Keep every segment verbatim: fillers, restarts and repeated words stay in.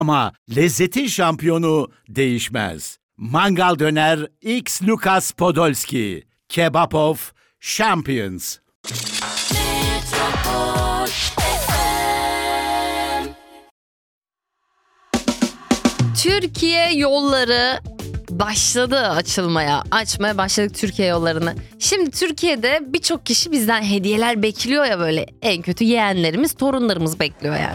Ama lezzetin şampiyonu değişmez. Mangal Döner X Lucas Podolski. Kebab of Champions. Türkiye yolları başladı açılmaya. Açmaya başladık Türkiye yollarını. Şimdi Türkiye'de birçok kişi bizden hediyeler bekliyor ya böyle. En kötü yeğenlerimiz, torunlarımız bekliyor yani.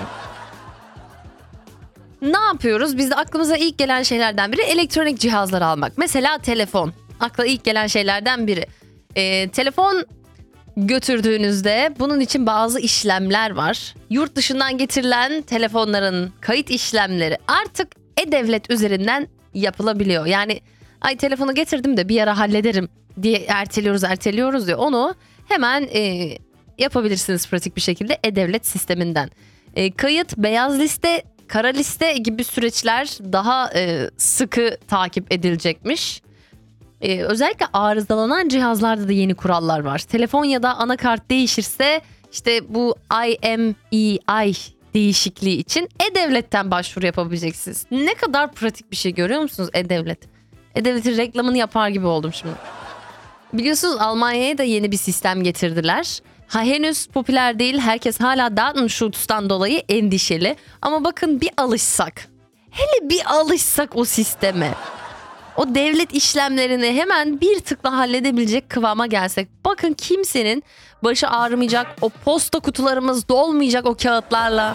Ne yapıyoruz? Biz de aklımıza ilk gelen şeylerden biri elektronik cihazlar almak. Mesela telefon. Akla ilk gelen şeylerden biri. Ee, telefon götürdüğünüzde bunun için bazı işlemler var. Yurt dışından getirilen telefonların kayıt işlemleri artık e-devlet üzerinden yapılabiliyor. Yani ay telefonu getirdim de bir ara hallederim diye erteliyoruz erteliyoruz diye onu hemen e, yapabilirsiniz pratik bir şekilde e-devlet sisteminden. E, kayıt, beyaz liste, kara liste gibi süreçler daha e, sıkı takip edilecekmiş. Ee, özellikle arızalanan cihazlarda da yeni kurallar var. Telefon ya da anakart değişirse işte bu I M E I değişikliği için E-Devlet'ten başvuru yapabileceksiniz. Ne kadar pratik bir şey, görüyor musunuz E-Devlet? E-Devlet'in reklamını yapar gibi oldum şimdi. Biliyorsunuz Almanya'ya da yeni bir sistem getirdiler. Ha, henüz popüler değil. Herkes hala Datenschutz'tan dolayı endişeli. Ama bakın bir alışsak. Hele bir alışsak o sisteme. O devlet işlemlerini hemen bir tıkla halledebilecek kıvama gelsek. Bakın kimsenin başı ağrımayacak, o posta kutularımız dolmayacak o kağıtlarla.